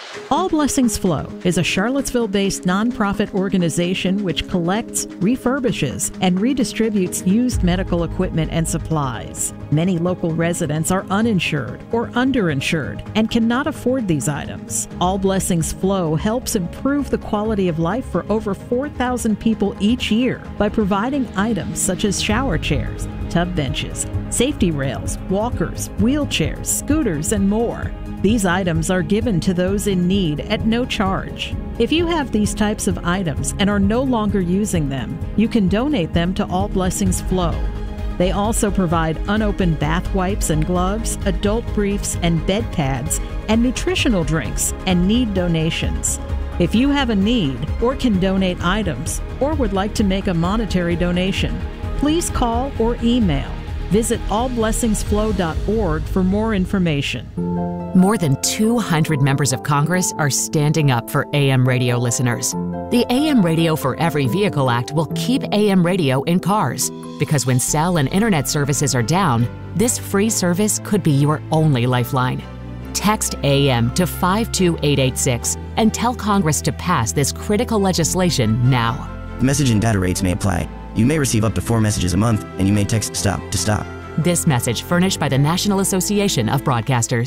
All Blessings Flow is a Charlottesville-based nonprofit organization which collects, refurbishes, and redistributes used medical equipment and supplies. Many local residents are uninsured or underinsured and cannot afford these items. All Blessings Flow helps improve the quality of life for over 4,000 people each year by providing items such as shower chairs, tub benches, safety rails, walkers, wheelchairs, scooters, and more. These items are given to those in need at no charge. If you have these types of items and are no longer using them, you can donate them to All Blessings Flow. They also provide unopened bath wipes and gloves, adult briefs and bed pads, and nutritional drinks and need donations. If you have a need or can donate items or would like to make a monetary donation, please call or email. Visit allblessingsflow.org for more information. More than 200 members of Congress are standing up for AM radio listeners. The AM Radio for Every Vehicle Act will keep AM radio in cars, because when cell and internet services are down, this free service could be your only lifeline. Text AM to 52886 and tell Congress to pass this critical legislation now. Message and data rates may apply. You may receive up to 4 messages a month, and you may text STOP to stop. This message furnished by the National Association of Broadcasters.